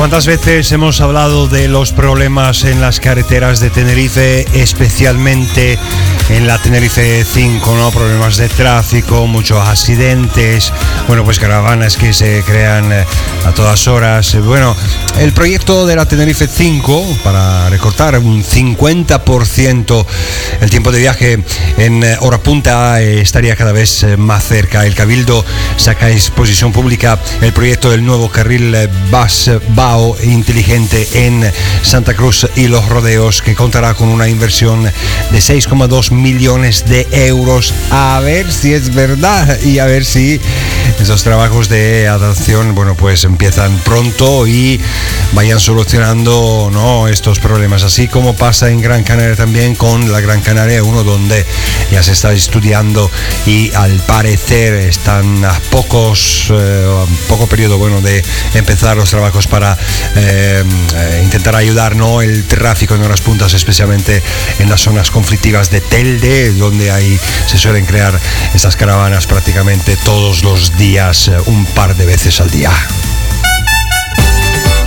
¿Cuántas veces hemos hablado de los problemas en las carreteras de Tenerife, especialmente en la Tenerife 5, ¿no? Problemas de tráfico, muchos accidentes, bueno, pues caravanas que se crean a todas horas. Bueno, el proyecto de la Tenerife 5, para recortar un 50% el tiempo de viaje en hora punta, estaría cada vez más cerca. El Cabildo saca a exposición pública el proyecto del nuevo carril bus-BAO inteligente en Santa Cruz y Los Rodeos, que contará con una inversión de 6,2 millones de euros. A ver si es verdad y a ver si esos trabajos de adaptación, bueno, pues empiezan pronto y vayan solucionando, ¿no?, estos problemas, así como pasa en Gran Canaria también con la Gran Canaria 1, donde ya se está estudiando y al parecer están a poco periodo, bueno, de empezar los trabajos para intentar ayudar, ¿no?, el tráfico en horas puntas, especialmente en las zonas conflictivas de Telde, donde ahí se suelen crear estas caravanas prácticamente todos los días, un par de veces al día.